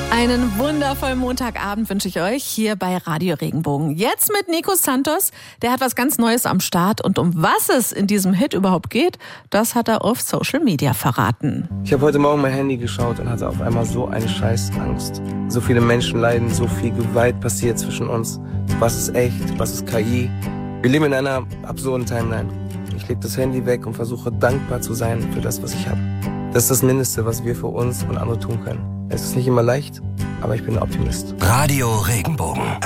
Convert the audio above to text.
Einen wundervollen Montagabend wünsche ich euch hier bei Radio Regenbogen. Jetzt mit Nico Santos, der hat was ganz Neues am Start und um was es in diesem Hit überhaupt geht, das hat er auf Social Media verraten. Ich habe heute Morgen mein Handy geschaut und hatte auf einmal so eine Scheißangst. So viele Menschen leiden, so viel Gewalt passiert zwischen uns. Was ist echt, was ist KI? Wir leben in einer absurden Timeline. Ich lege das Handy weg und versuche dankbar zu sein für das, was ich habe. Das ist das Mindeste, was wir für uns und andere tun können. Es ist nicht immer leicht, aber ich bin ein Optimist. Radio Regenbogen.